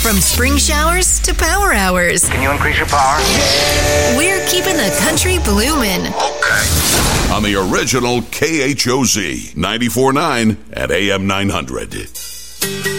From spring showers to power hours, Can you increase your power? we're keeping the country bloomin'. Okay. On the original KHOZ 94.9 at AM 900.